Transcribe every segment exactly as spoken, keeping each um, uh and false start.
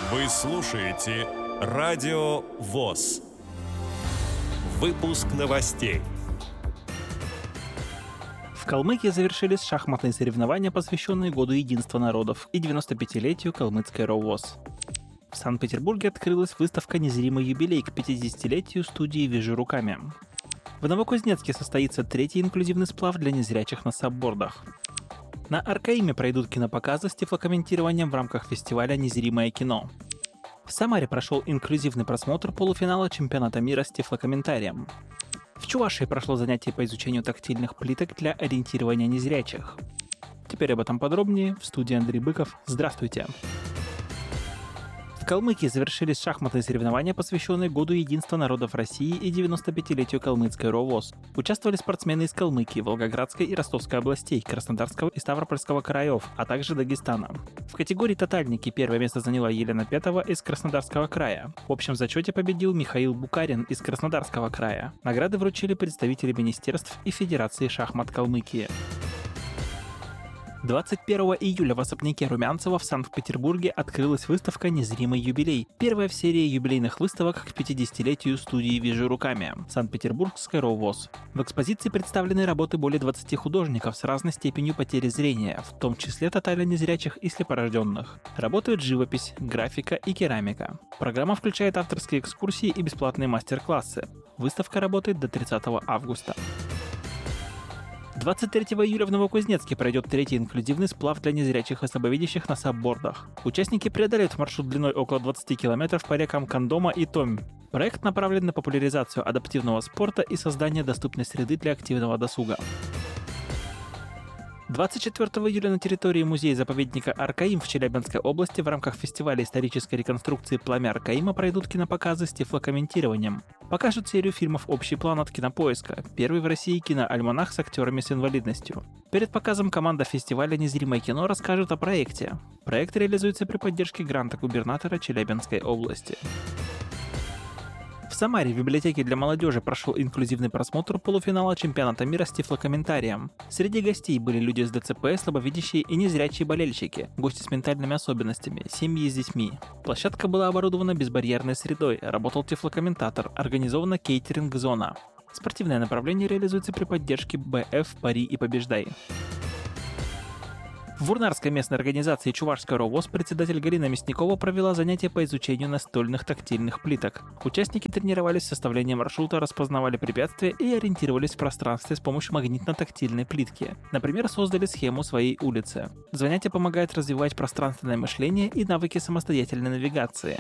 Вы слушаете Радио ВОС. Выпуск новостей. В Калмыкии завершились шахматные соревнования, посвященные Году единства народов и девяносто пятилетию Калмыцкой РОВОС. В Санкт-Петербурге открылась выставка «Незримый юбилей» к пятидесятилетию студии «Вижу руками». В Новокузнецке состоится третий инклюзивный сплав для незрячих на саббордах. На Аркаиме пройдут кинопоказы с тифлокомментированием в рамках фестиваля «Незримое кино». В Самаре прошел инклюзивный просмотр полуфинала чемпионата мира с тифлокомментарием. В Чувашии прошло занятие по изучению тактильных плиток для ориентирования незрячих. Теперь об этом подробнее. В студии Андрей Быков. Здравствуйте! В Калмыкии завершились шахматные соревнования, посвященные Году единства народов России и девяносто пятилетию Калмыцкой РОВОС. Участвовали спортсмены из Калмыкии, Волгоградской и Ростовской областей, Краснодарского и Ставропольского краев, а также Дагестана. В категории тотальники первое место заняла Елена Петова из Краснодарского края. В общем зачете победил Михаил Букарин из Краснодарского края. Награды вручили представители министерств и Федерации шахмат Калмыкии. двадцать первого июля в особняке Румянцева в Санкт-Петербурге открылась выставка «Незримый юбилей». Первая в серии юбилейных выставок к пятидесятилетию студии «Вижу руками» Санкт-Петербургской РОВОС. В экспозиции представлены работы более двадцати художников с разной степенью потери зрения, в том числе тотально незрячих и слепорожденных. Работают живопись, графика и керамика. Программа включает авторские экскурсии и бесплатные мастер-классы. Выставка работает до тридцатого августа. двадцать третьего июля в Новокузнецке пройдет третий инклюзивный сплав для незрячих и слабовидящих на саббордах. Участники преодолеют маршрут длиной около двадцати километров по рекам Кондома и Томь. Проект направлен на популяризацию адаптивного спорта и создание доступной среды для активного досуга. двадцать четвёртого июля на территории музея-заповедника Аркаим в Челябинской области в рамках фестиваля исторической реконструкции «Пламя Аркаима» пройдут кинопоказы с тифлокомментированием. Покажут серию фильмов «Общий план» от Кинопоиска, первый в России киноальманах с актерами с инвалидностью. Перед показом команда фестиваля «Незримое кино» расскажет о проекте. Проект реализуется при поддержке гранта губернатора Челябинской области. В Самаре в библиотеке для молодежи прошел инклюзивный просмотр полуфинала чемпионата мира с тифлокомментарием. Среди гостей были люди с ДЦП, слабовидящие и незрячие болельщики, гости с ментальными особенностями, семьи с детьми. Площадка была оборудована безбарьерной средой, работал тифлокомментатор, организована кейтеринг-зона. Спортивное направление реализуется при поддержке БФ «Пари и побеждай». В Урнарской местной организации Чувашской РОВОС председатель Галина Мясникова провела занятия по изучению настольных тактильных плиток. Участники тренировались в составлении маршрута, распознавали препятствия и ориентировались в пространстве с помощью магнитно-тактильной плитки. Например, создали схему своей улицы. Занятия помогают развивать пространственное мышление и навыки самостоятельной навигации.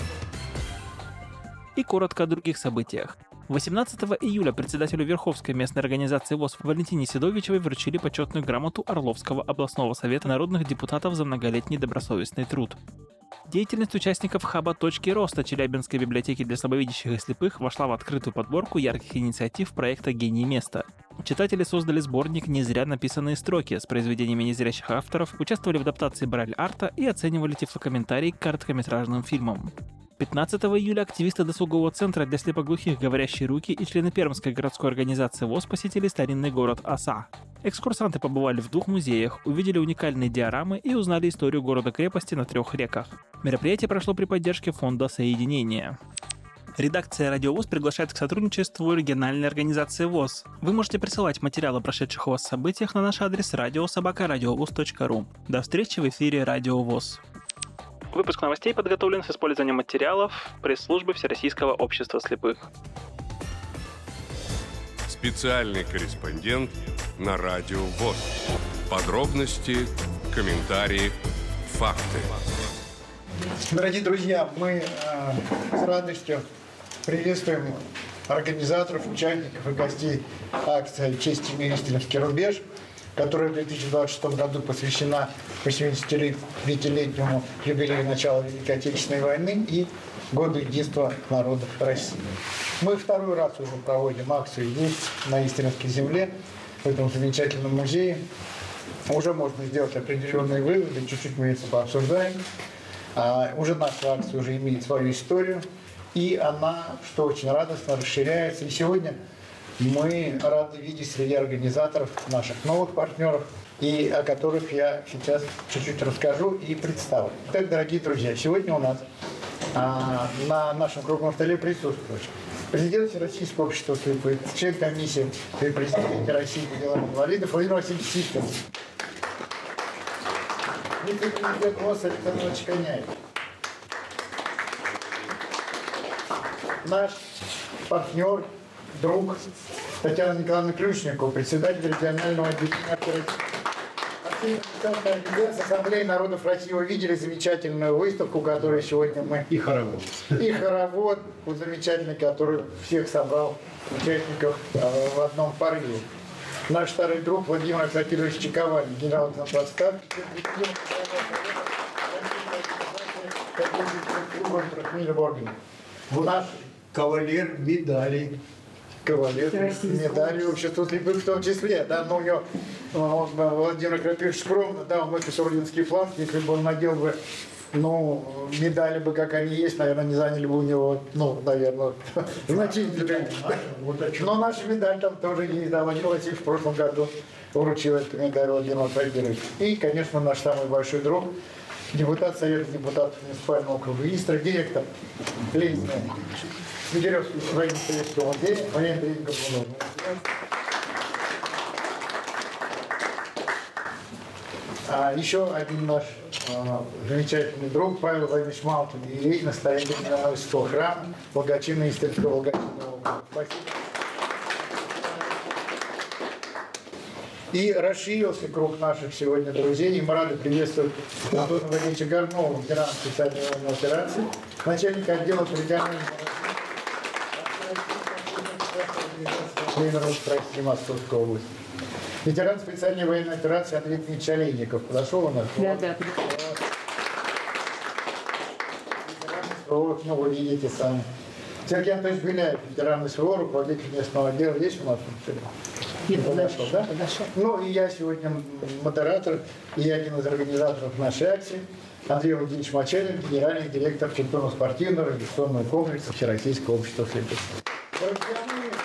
И коротко о других событиях. восемнадцатого июля председателю Верховской местной организации ВОС Валентине Седовичевой вручили почетную грамоту Орловского областного совета народных депутатов за многолетний добросовестный труд. Деятельность участников хаба «Точки роста» Челябинской библиотеки для слабовидящих и слепых вошла в открытую подборку ярких инициатив проекта «Гений места». Читатели создали сборник «Не зря написанные строки» с произведениями незрячих авторов, участвовали в адаптации брайль-арта и оценивали тифлокомментарии к короткометражным фильмам. пятнадцатого июля активисты досугового центра для слепоглухих «Говорящие руки» и члены Пермской городской организации ВОС посетили старинный город Оса. Экскурсанты побывали в двух музеях, увидели уникальные диорамы и узнали историю города-крепости на трех реках. Мероприятие прошло при поддержке фонда «Соединение». Редакция Радио ВОС приглашает к сотрудничеству региональной организации ВОС. Вы можете присылать материалы о прошедших у вас событиях на наш адрес радио собака радиовос точка ру. До встречи в эфире Радио ВОС. Выпуск новостей подготовлен с использованием материалов пресс-службы Всероссийского общества слепых. Специальный корреспондент на Радио ВОС. Подробности, комментарии, факты. Дорогие друзья, мы э, с радостью приветствуем организаторов, участников и гостей акции «Честь имею Истринский рубеж», которая в две тысячи двадцать шестом году посвящена восьмидесятипятилетнему юбилею начала Великой Отечественной войны и Году единства народов России. Мы второй раз уже проводим акцию здесь, на Истринской земле, в этом замечательном музее. Уже можно сделать определенные выводы, чуть-чуть мы это пообсуждаем. А, уже наша акция уже имеет свою историю, и она, что очень радостно, расширяется. И сегодня мы рады видеть среди организаторов наших новых партнеров и о которых я сейчас чуть-чуть расскажу и представлю. Итак, дорогие друзья, сегодня у нас а, на нашем круглом столе присутствует президент Всероссийского общества слепых, член комиссии при президенте России по делам инвалидов Владимир Васильевич Ситкин, вице-президент ВОС Александр Иванович Коняев, наш партнер, друг Татьяна Николаевна Ключникова, председатель регионального отделения оперативной Ассамблеи народов России. Вы видели замечательную выставку, которую сегодня мы... И хоровод. И хоровод, замечательный, который всех собрал участников э, в одном порыве. Наш старый друг Владимир Аксакирович Чековаль, генерал-лейтенант в отставке, наш Кавалер медалей. Кавалер медали общества слепых в том числе. Да, но у него он, Владимир Крапивич скромно, да, он носит орденский план, если бы он надел бы, ну, медали бы, как они есть, наверное, не заняли бы у него, ну, наверное, значительно. Но наша медаль там тоже есть, да, Владимир Васильевич в прошлом году вручил эту медаль Владимиру Владимировичу. И, конечно, наш самый большой друг, депутат Совета депутатов муниципального округа Истра, директор Ленина Снегиревский военно-советского музея, военный Горбунов. А еще один наш а, замечательный друг Павел Владимирович Малкин, иерей, настоятель Мироносского храма, благочинный Истринского благочинного округа. Спасибо. И расширился круг наших сегодня друзей, и мы рады приветствовать Антона Владимировича Горнова, ветерана специальной военной операции, начальника отдела регионального России Московской области. Ветеран специальной военной операции Андрей Дмитриевич Олейников. Подошел у нас? Да, да. Ну, вы видите сами. Сергей Анатольевич Беляев, ветеран СВО, руководитель местного отдела. Есть у нас? Нет, подошел, да? подошел. Ну, и я сегодня модератор и один из организаторов нашей акции. Андрей Владимирович Мачалин, генеральный директор культурно-спортивного революционного комплекса Всероссийского общества слепых. Друзья,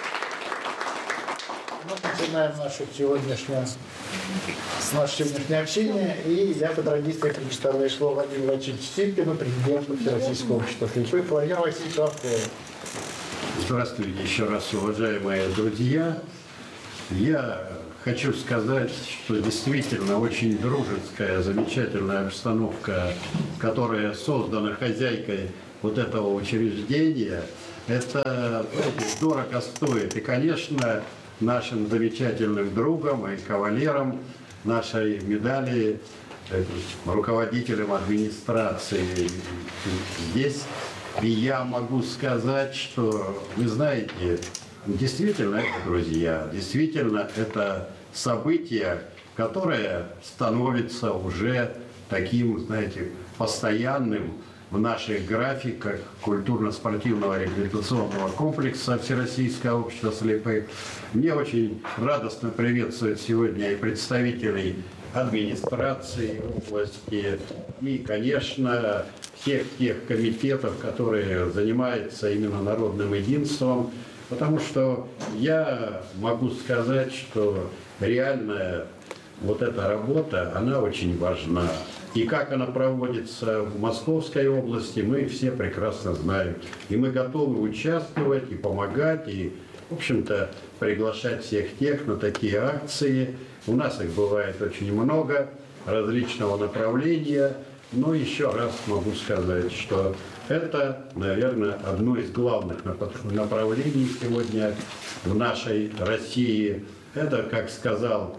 мы начинаем наше сегодняшнее, наше сегодняшнее общение, и я по традиции предоставляю слово Владимиру Васильевичу Ситкину, президенту Всероссийского общества слепых. Владимир Васильевич, вам слово. Здравствуйте еще раз, уважаемые друзья. Я хочу сказать, что действительно очень дружеская, замечательная обстановка, которая создана хозяйкой вот этого учреждения, это, знаете, дорого стоит. И, конечно, нашим замечательным другом и кавалером нашей медали, руководителем администрации здесь. И я могу сказать, что, вы знаете, действительно это друзья, действительно это событие, которое становится уже таким, знаете, постоянным в наших графиках культурно-спортивного реабилитационного комплекса Всероссийского общества слепых. Мне очень радостно приветствовать сегодня и представителей администрации области, и, конечно, всех тех комитетов, которые занимаются именно народным единством, потому что я могу сказать, что реальная вот эта работа, она очень важна. И как она проводится в Московской области, мы все прекрасно знаем. И мы готовы участвовать и помогать, и, в общем-то, приглашать всех тех на такие акции. У нас их бывает очень много, различного направления. Но еще раз могу сказать, что это, наверное, одно из главных направлений сегодня в нашей России. Это, как сказал,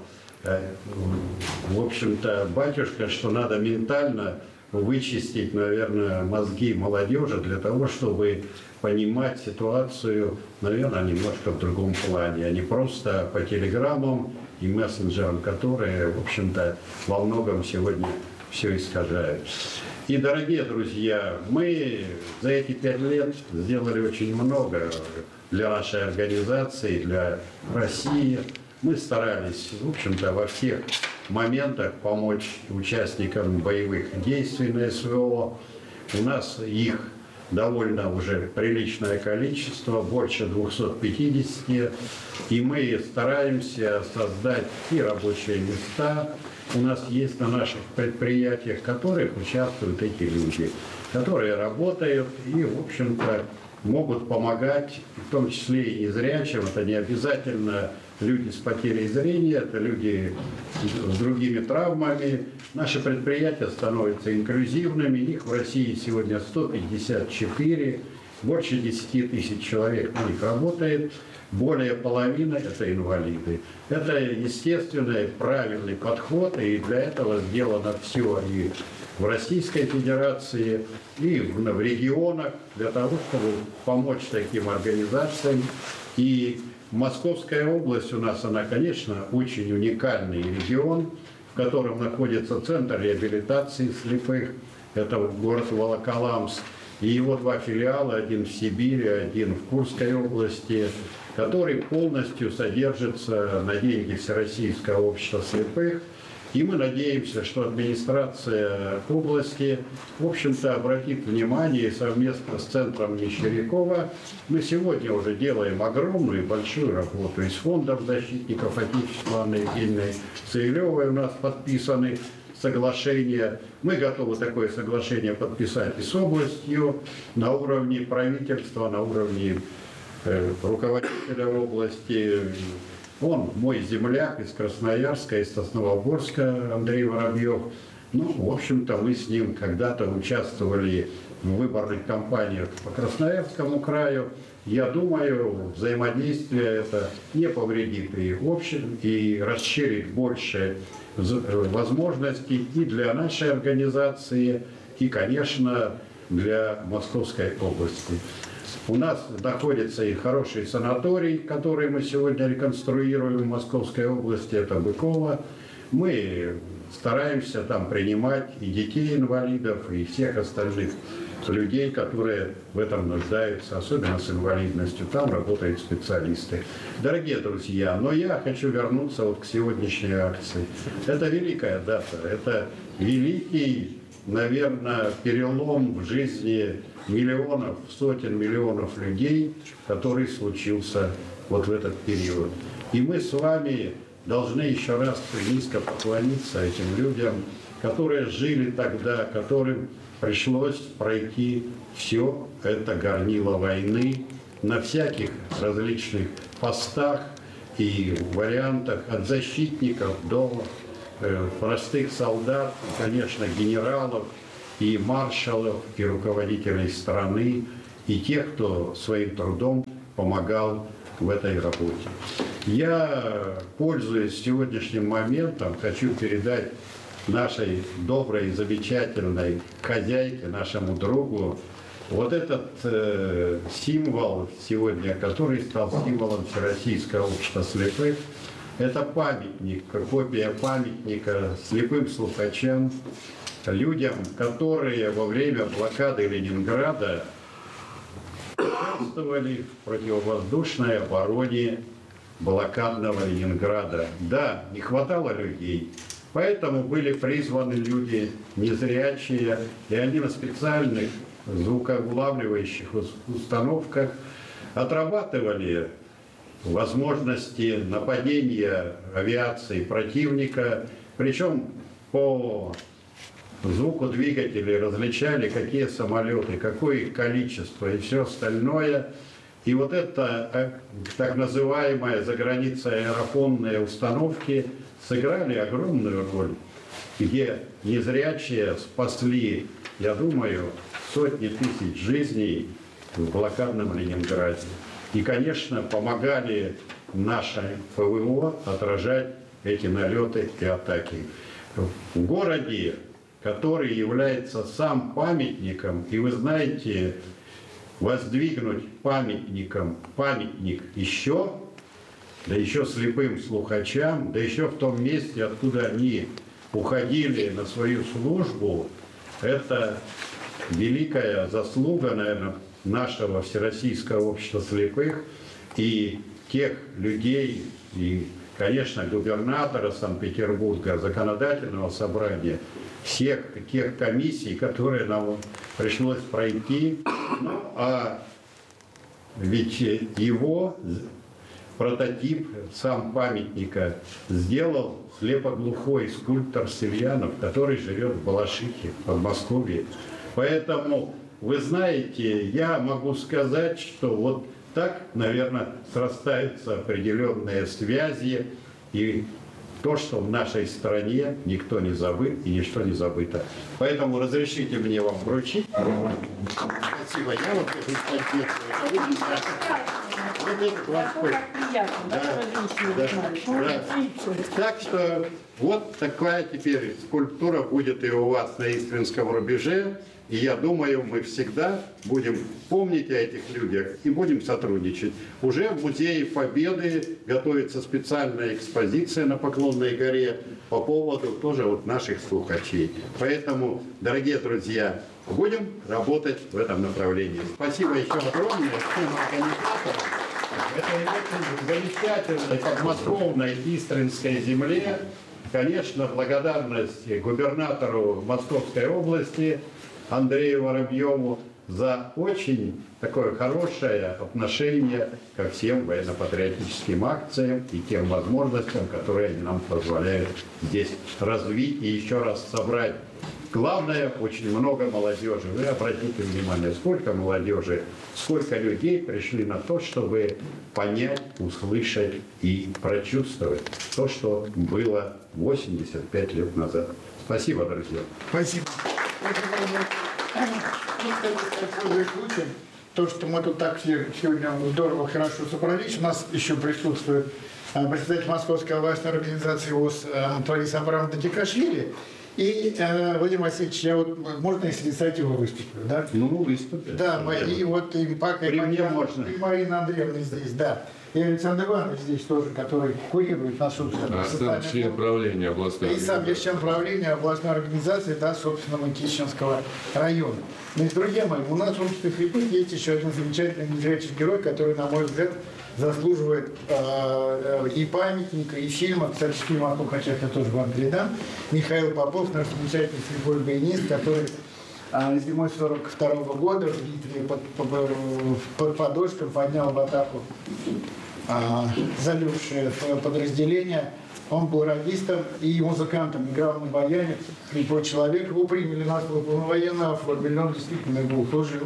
в общем-то, батюшка, что надо ментально вычистить, наверное, мозги молодежи для того, чтобы понимать ситуацию, наверное, немножко в другом плане, а не просто по телеграммам и мессенджерам, которые, в общем-то, во многом сегодня все искажают. И, дорогие друзья, мы за эти пять лет сделали очень много для нашей организации, для России. Мы старались, в общем-то, во всех моментах помочь участникам боевых действий на СВО. У нас их довольно уже приличное количество, больше двухсот пятидесяти, и мы стараемся создать и рабочие места. У нас есть на наших предприятиях, в которых участвуют эти люди, которые работают и, в общем-то, могут помогать, в том числе и незрячим. Это не обязательно люди с потерей зрения, это люди с другими травмами. Наши предприятия становятся инклюзивными, их в России сегодня сто пятьдесят четыре, больше десяти тысяч человек на них работает, более половины – это инвалиды. Это естественный, правильный подход, и для этого сделано все и в Российской Федерации, и в регионах, для того, чтобы помочь таким организациям. И Московская область у нас, она, конечно, очень уникальный регион, в котором находится Центр реабилитации слепых, это город Волоколамск, и его два филиала, один в Сибири, один в Курской области, который полностью содержится на деньги Всероссийского общества слепых. И мы надеемся, что администрация области, в общем-то, обратит внимание совместно с центром Мещерякова. Мы сегодня уже делаем огромную и большую работу. И с фондом защитников Отечества Анны Евгеньевны Цейлевой у нас подписаны соглашения. Мы готовы такое соглашение подписать и с областью на уровне правительства, на уровне э, руководителя области. Он мой земляк из Красноярска, из Сосновоборска, Андрей Воробьев. Ну, в общем-то, мы с ним когда-то участвовали в выборных кампаниях по Красноярскому краю. Я думаю, взаимодействие это не повредит и общем, и расширит больше возможностей и для нашей организации, и, конечно, для Московской области. У нас находится и хороший санаторий, который мы сегодня реконструируем в Московской области, это Быково. Мы стараемся там принимать и детей-инвалидов, и всех остальных людей, которые в этом нуждаются, особенно с инвалидностью. Там работают специалисты. Дорогие друзья, но я хочу вернуться вот к сегодняшней акции. Это великая дата, это великий, наверное, перелом в жизни миллионов, сотен миллионов людей, который случился вот в этот период. И мы с вами должны еще раз низко поклониться этим людям, которые жили тогда, которым пришлось пройти все это горнило войны на всяких различных постах и вариантах, от защитников до э, простых солдат, и, конечно, генералов, и маршалов, и руководителей страны, и тех, кто своим трудом помогал в этой работе. Я, пользуясь сегодняшним моментом, хочу передать нашей доброй, замечательной хозяйке, нашему другу, вот этот э, символ сегодня, который стал символом Всероссийского общества слепых. Это памятник, копия памятника слепым слухачам, людям, которые во время блокады Ленинграда участвовали в противовоздушной обороне блокадного Ленинграда. Да, не хватало людей, поэтому были призваны люди незрячие, и они на специальных звукоулавливающих установках отрабатывали возможности нападения авиации противника, причем по звуку двигателей различали, какие самолеты, какое их количество и все остальное. И вот это так называемые за границей аэрофонные установки сыграли огромную роль, где незрячие спасли, я думаю, сотни тысяч жизней в блокадном Ленинграде. И, конечно, помогали нашей ФВО отражать эти налеты и атаки. В городе, который является сам памятником, и вы знаете, воздвигнуть памятником памятник еще, да еще слепым слухачам, да еще в том месте, откуда они уходили на свою службу, это великая заслуга, наверное, нашего Всероссийского общества слепых и тех людей, и, конечно, губернатора Санкт-Петербурга, законодательного собрания, всех тех комиссий, которые нам пришлось пройти. Ну, а ведь его прототип сам памятника сделал слепоглухой скульптор Сильянов, который живет в Балашихе, в Подмосковье. Поэтому, вы знаете, я могу сказать, что вот так, наверное, срастаются определенные связи, и то, что в нашей стране никто не забыт и ничто не забыто. Поэтому разрешите мне вам вручить. Спасибо. Я вам Так что вот такая теперь скульптура будет и у вас на Истринском рубеже. И я думаю, мы всегда будем помнить о этих людях и будем сотрудничать. Уже в Музее Победы готовится специальная экспозиция на Поклонной горе по поводу тоже вот наших слухачей. Поэтому, дорогие друзья, будем работать в этом направлении. Спасибо еще огромное всем организаторам. Это замечательной подмосковной Истринской земле. Конечно, благодарность губернатору Московской области Андрею Воробьеву за очень такое хорошее отношение ко всем военно-патриотическим акциям и тем возможностям, которые они нам позволяют здесь развить и еще раз собрать. Главное, очень много молодежи. Вы обратите внимание, сколько молодежи, сколько людей пришли на то, чтобы понять, услышать и прочувствовать то, что было восемьдесят пять лет назад. Спасибо, друзья. Спасибо. Пользуясь случаем, то, что мы тут так все сегодня здорово, хорошо собрались, у нас еще присутствует председатель Московской областной организации ВОС Анатолий Абрамович Дадикашвили. И, э, Владимир Васильевич, я вот, можно, если инициативу выступлю, да? Ну, выступим. Да, и вот и Пака, и, и Марина Андреевна здесь, да. И Александр Иванович здесь тоже, который курирует нашу а сам член правления областной и сам я член правления областной организации, да, собственно, Мытищинского района. Значит, друзья мои, у нас в обществе слепых есть еще один замечательный незрячий герой, который, на мой взгляд, заслуживает э, и памятника, и фильма. Кстати, фильм о Тухачеве я тоже вам передам. Михаил Попов, наш замечательный слепой баянист, который э, зимой сорок второго года в битве под, под, под Подольском поднял в атаку э, залегшее подразделение. Он был радистом и музыкантом, играл на баяне, слепой человек. Его приняли на службу на военного форме, он действительно его служил.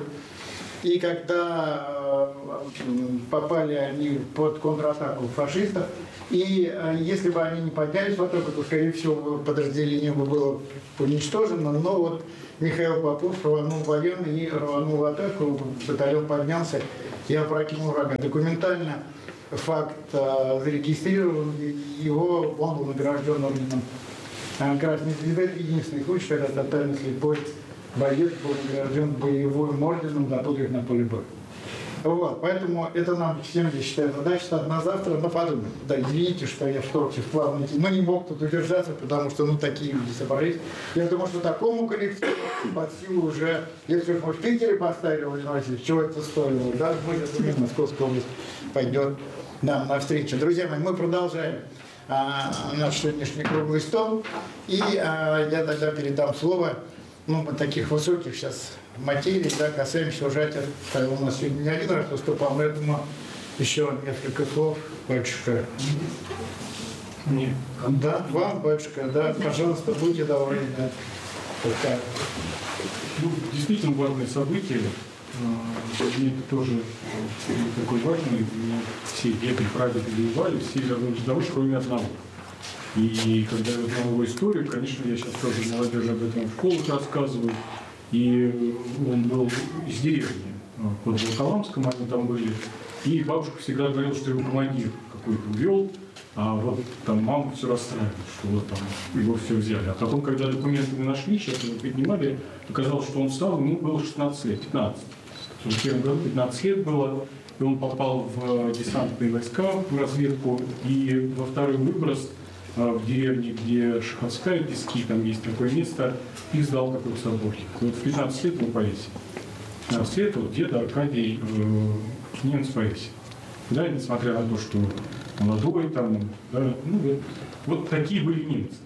И когда э, попали они под контратаку фашистов, и э, если бы они не поднялись в атаку, то, скорее всего, подразделение бы было уничтожено. Но вот Михаил Попов рванул военный и рванул в атаку, батальон поднялся и опрокинул врага. Документально факт э, зарегистрирован, его, он был награжден орденом э, Красной Звезды. Единственный случай, когда тотально слепой боец был награжден боевым орденом за подвиг на поле боя. Вот, поэтому это нам всем, я считаю, задача на завтра, но подумать. Да, извините, что я вторгся в плавный, но не мог тут удержаться, потому что, ну, такие люди собрались. Я думаю, что такому коллективу под силу уже, если мы в Питере поставили, Владимир Васильевич, чего это стоило, да, мы, я думаю, Московская область пойдет нам навстречу. Друзья мои, мы продолжаем а, наш сегодняшний круглый стол, и а, я тогда передам слово. Ну, мы таких высоких сейчас материй, да, касаемся уже, у нас сегодня не один раз выступал, но я думаю, еще несколько слов, батюшка. Нет. Да, вам, батюшка, да, пожалуйста, будьте довольны. Да. Ну, действительно важное событие. И это тоже такой важный. Все деды, прадеды воевали, все вернулись домой, кроме одного. И когда я узнал его историю, конечно, я сейчас тоже молодежи об этом в школах рассказываю. И он был из деревни, под Волоколамском они там были. И бабушка всегда говорила, что его командир какой-то увел, а вот там мама все расстраивалась, что вот там его все взяли. А потом, когда документы мы нашли, сейчас мы поднимали, оказалось, что он стал, ему было шестнадцать лет, пятнадцать. В первом году пятнадцать лет было, и он попал в десантные войска, в разведку, и во второй выброс в деревне, где Шаховская, Пески, там есть такое место, их сдал какой-то соборник. Вот в пятнадцать лет он повесил. В пятнадцать лет вот деда Аркадий э, немец повесил. Да, несмотря на то, что молодой там, да, ну, вот, вот такие были немцы.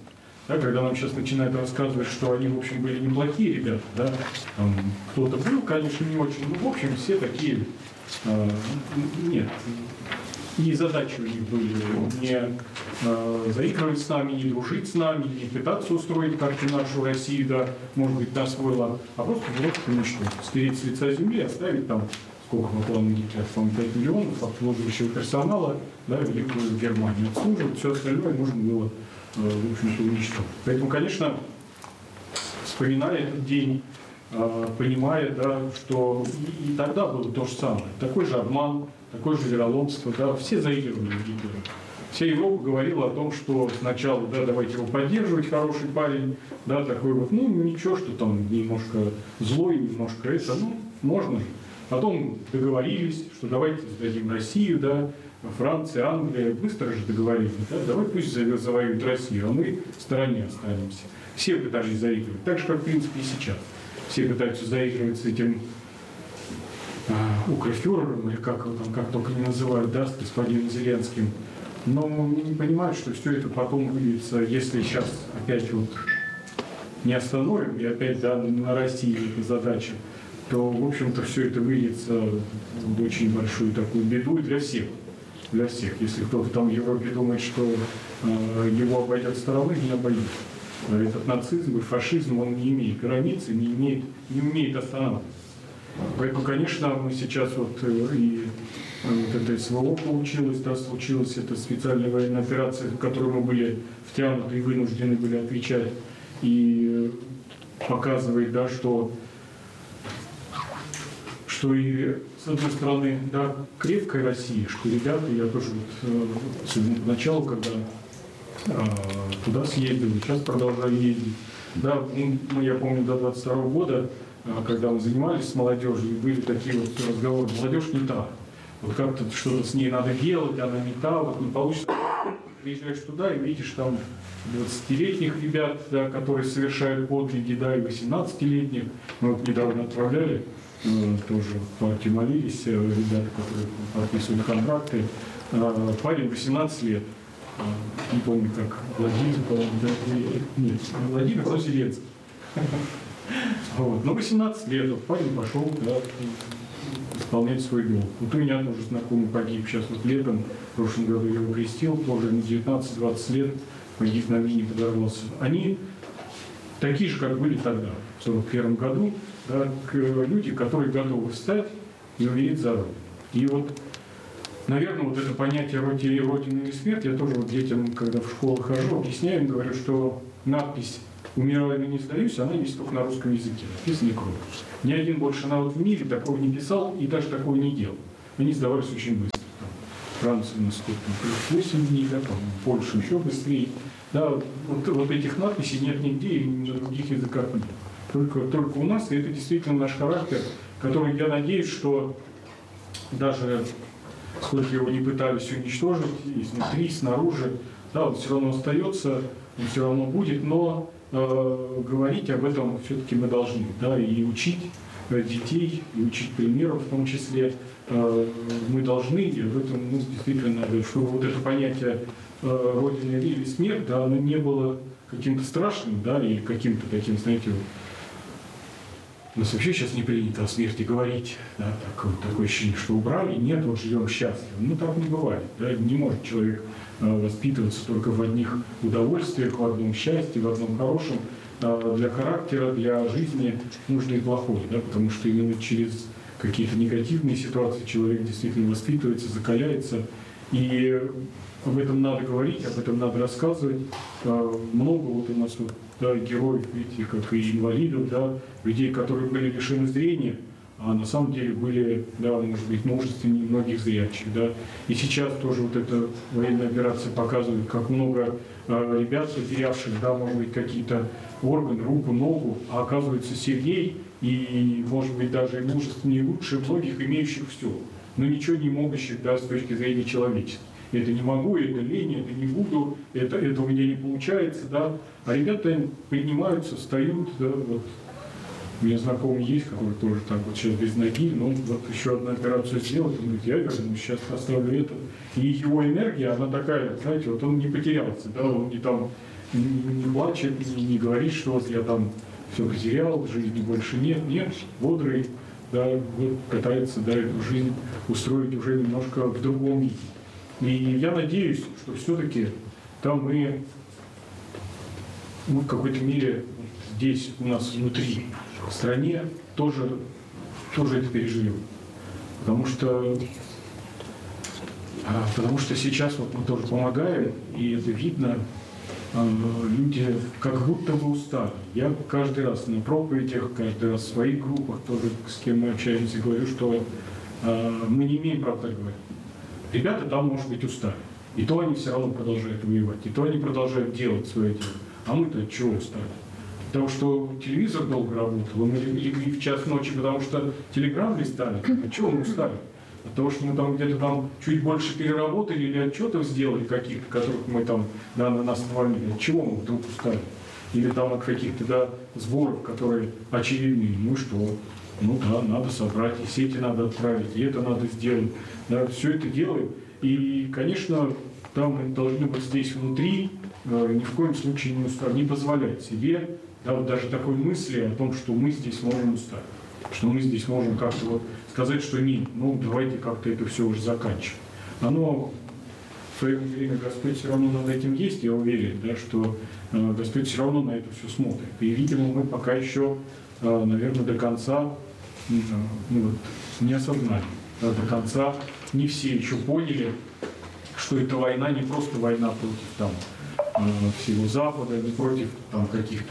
да, когда нам сейчас начинают рассказывать, что они, в общем, были неплохие ребята, да, там, кто-то был, конечно, не очень, но, в общем, все такие, э, нет, и задачи у них были не э, заигрывать с нами, не дружить с нами, не пытаться устроить как-то нашу Россию, да, может быть, на свой лад, а просто просто уничтожить, стереть с лица земли, оставить там, сколько мы планируем, по-моему, пять миллионов обслуживающего персонала, да, Великую Германию обслуживать, все остальное можно было, э, в общем-то, уничтожить. Поэтому, конечно, вспоминая этот день, э, понимая, да, что и, и тогда было то же самое, такой же обман, такое же вероломство, да, все заигрывали в Гитлера. Вся Европа говорила о том, что сначала, да, давайте его поддерживать, хороший парень, да, такой вот, ну, ничего, что там немножко злой, немножко это, ну, можно же. Потом договорились, что давайте сдадим Россию, да, Франция, Англия, быстро же договорились, да, давай пусть завоюют Россию, а мы в стороне останемся. Все пытались заигрывать, так же, как, в принципе, и сейчас. Все пытаются заигрывать с этим укрофюрером, или как его там, как только не называют, да, с господином Зеленским. Но не понимают, что все это потом выльется, если сейчас опять вот не остановим, и опять, да, на России эта задача, то, в общем-то, все это выльется в очень большую такую беду для всех. Для всех. Если кто-то там в Европе думает, что э, его обойдет стороной, не обойдет. Этот нацизм и фашизм, он не имеет границы, не, имеет, не умеет останавливаться. Поэтому, конечно, мы сейчас вот и вот это СВО получилось, да, случилась эта специальная военная операция, в которой мы были втянуты и вынуждены были отвечать, и показывает, да, что, что и с одной стороны, да, крепкая Россия, что ребята, я тоже вот, особенно поначалу, когда а, туда съездил, сейчас продолжаю ездить, да, ну, я помню, до двадцать второго года, когда мы занимались с молодежью, были такие вот разговоры, молодежь не та. Вот как-то что-то с ней надо делать, она не та, вот не получится. Приезжаешь туда и видишь там двадцатилетних ребят, да, которые совершают подвиги, да, и восемнадцатилетних. Мы вот недавно отправляли, э, тоже в партии молились, э, ребята, которые подписывали контракты. Э, парень восемнадцать лет, э, не помню как, Владимир, да, нет, не Владимир, но Зеленский. Вот. Но восемнадцать лет парень пошел, да, исполнять свой долг. Вот у меня тоже знакомый погиб сейчас вот летом, в прошлом году я его крестил, тоже ему девятнадцать-двадцать лет, погиб на мине, подорвался. Они такие же, как были тогда, в сорок первом году, да, люди, которые готовы встать и умереть за Родину. И вот, наверное, вот это понятие родины, родины или смерть, я тоже вот детям, когда в школу хожу, объясняю им, говорю, что надпись «Умираю, но не сдаюсь», она есть только на русском языке, написано кровью. Ни один больше народ в мире такого не писал и даже такого не делал. Они сдавались очень быстро. Там, Франция у нас сколько, восемь дней, да, там, Польша еще быстрее. Да, вот, вот этих надписей нет нигде и на других языках нет. Только, только у нас, и это действительно наш характер, который, я надеюсь, что даже сколько его не пытались уничтожить, изнутри, снаружи, да, он все равно остается, он все равно будет, но э, говорить об этом все-таки мы должны, да, и учить детей, и учить примеров в том числе э, мы должны, и об этом ну, действительно надо, чтобы вот это понятие э, Родина или смерть, да, оно не было каким-то страшным, да, или каким-то таким, знаете, вот, у нас вообще сейчас не принято о смерти говорить, да, такое, такое ощущение, что убрали, нет, вот живем счастливо. Ну, так не бывает, да, не может человек э, воспитываться только в одних удовольствиях, в одном счастье, в одном хорошем. Э, для характера, для жизни нужно и плохое, да, потому что именно через какие-то негативные ситуации человек действительно воспитывается, закаляется, и об этом надо говорить, об этом надо рассказывать. Э, много вот у нас вот, да, героев, видите, как и инвалидов, да, людей, которые были лишены зрения, а на самом деле были, да, может быть, мужественнее многих зрячих, да. И сейчас тоже вот эта военная операция показывает, как много э, ребят, потерявших, да, может быть, какие-то органы, руку, ногу, а оказывается сильней и, может быть, даже мужественнее, лучше многих, имеющих все, но ничего не могущих, да, с точки зрения человечества. Это не могу, это лень, это не буду, это, это у меня не получается, да. А ребята поднимаются, встают, да, вот. У меня знакомый есть, который тоже так вот сейчас без ноги, но вот еще одну операцию сделал, он говорит, я вернусь, сейчас поставлю это. И его энергия, она такая, знаете, вот он не потерялся, да, он не там не, не плачет, не, не говорит, что вот я там все потерял, жизни больше нет. Нет, бодрый, да, вот пытается, да, эту жизнь устроить уже немножко в другом виде. И я надеюсь, что все-таки там мы, мы в какой-то мере здесь у нас внутри, в стране, тоже, тоже это переживем. Потому что, потому что сейчас вот мы тоже помогаем, и это видно, люди как будто бы устали. Я каждый раз на проповедях, каждый раз в своих группах, тоже с кем мы общаемся, говорю, что мы не имеем права так говорить. Ребята там, может быть, устали. И то они все равно продолжают воевать, и то они продолжают делать свое дело. А мы-то от чего устали? Потому что телевизор долго работал, мы легли в час ночи, потому что телеграм листали. От чего мы устали? От того, что мы там где-то там чуть больше переработали или отчетов сделали каких-то, которых мы там, да, на нас навалили. От чего мы вдруг устали? Или там от каких-то, да, сборов, которые очевидны. Ну что? Ну да, надо собрать, и сети надо отправить, и это надо сделать. Да, все это делаем. И, конечно, там мы должны быть здесь внутри, э, ни в коем случае не, устав, не позволять себе, да, вот даже такой мысли о том, что мы здесь можем устать. Что мы здесь можем как-то вот сказать, что нет, ну давайте как-то это все уже заканчиваем. Оно в свое время Господь все равно над этим есть, я уверен, да, что э, Господь все равно на это все смотрит. И, видимо, мы пока еще, э, наверное, до конца э, ну, вот, не осознали, да, до конца не все еще поняли, что эта война не просто война против там, э, всего Запада, не против там, каких-то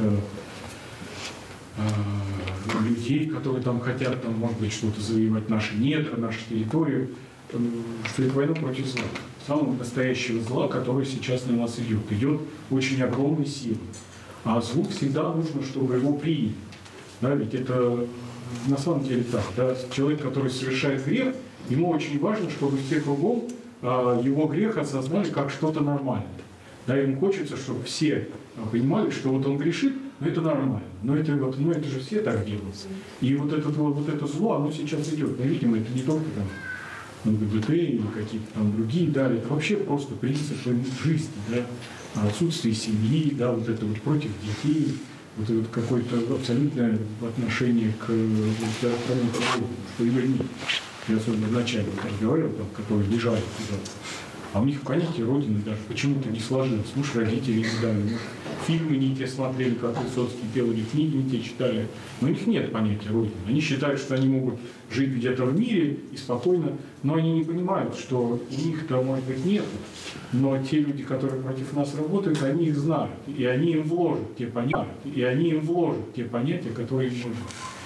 людей, которые там хотят, там, может быть, что-то завоевать, наши недра, наши территории, что это война против зла. Самого настоящего зла, который сейчас на нас идет. Идет очень огромной силой. А злу всегда нужно, чтобы его приняли. Да, ведь это на самом деле так. Да? Человек, который совершает грех, ему очень важно, чтобы все кругом а, его грех осознали как что-то нормальное. Да, ему хочется, чтобы все понимали, что вот он грешит, но это нормально. Но это, вот, ну, это же все так делают. И вот это, вот, вот это зло, оно сейчас идет. Мы видим, это не только там ЛГБТ или какие-то там другие, да, это вообще просто принципы жизни, да, отсутствие семьи, да, вот это вот против детей, вот это вот какое-то абсолютное отношение к здравоохранению, что его нет. Я особенно вначале вот разговаривал, там, которые бежали туда. А у них в понятии Родины даже почему-то не сложилось. Муж, родители не дали. Фильмы не те смотрели, как Высоцкий пел, или книги не те читали. Но у них нет понятия Родины. Они считают, что они могут жить где-то в мире и спокойно, но они не понимают, что у них-то, может быть, нет. Но те люди, которые против нас работают, они их знают. И они им вложат те понятия, и они им вложат те понятия, которые им нужны.